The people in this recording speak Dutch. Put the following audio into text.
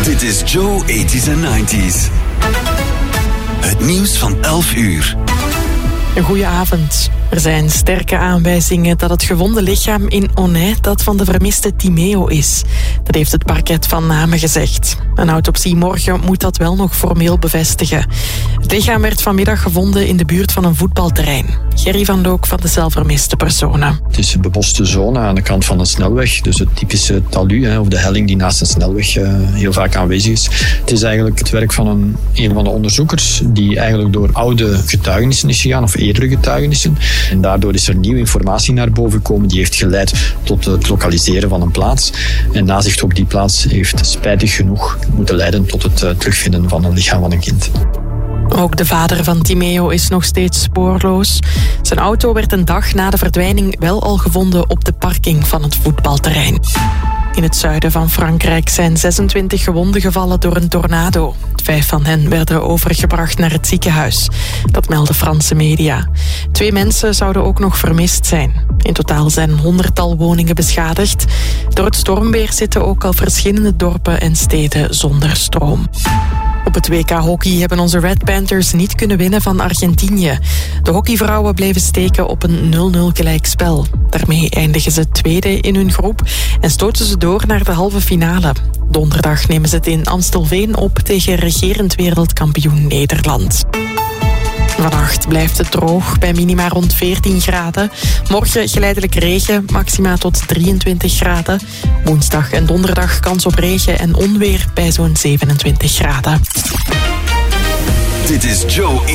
Dit is Joe 80s en 90s. Het nieuws van 11 uur. Een goeie avond. Er zijn sterke aanwijzingen dat het gewonde lichaam in Onnay dat van de vermiste Timeo is. Dat heeft het parket van Namen gezegd. Een autopsie morgen moet dat wel nog formeel bevestigen. Het lichaam werd vanmiddag gevonden in de buurt van een voetbalterrein. Gerry van Look van de zelfvermiste personen. Het is een beboste zone aan de kant van een snelweg. Dus het typische talud, of de helling die naast een snelweg heel vaak aanwezig is. Het is eigenlijk het werk van een van de onderzoekers die eigenlijk door oude getuigenissen is gegaan, of eerdere getuigenissen. En daardoor is er nieuwe informatie naar boven gekomen die heeft geleid tot het lokaliseren van een plaats. En nazicht op die plaats heeft spijtig genoeg moeten leiden tot het terugvinden van een lichaam van een kind. Ook de vader van Timeo is nog steeds spoorloos. Zijn auto werd een dag na de verdwijning wel al gevonden op de parking van het voetbalterrein. In het zuiden van Frankrijk zijn 26 gewonden gevallen door een tornado. 5 van hen werden overgebracht naar het ziekenhuis. Dat melden Franse media. 2 mensen zouden ook nog vermist zijn. In totaal zijn een 100-tal woningen beschadigd. Door het stormweer zitten ook al verschillende dorpen en steden zonder stroom. Op het WK hockey hebben onze Red Panthers niet kunnen winnen van Argentinië. De hockeyvrouwen bleven steken op een 0-0 gelijkspel. Daarmee eindigen ze tweede in hun groep en stoten ze door naar de halve finale. Donderdag nemen ze het in Amstelveen op tegen regerend wereldkampioen Nederland. Vannacht blijft het droog, bij minima rond 14 graden. Morgen geleidelijk regen, maxima tot 23 graden. Woensdag en donderdag kans op regen en onweer bij zo'n 27 graden. Dit is Joe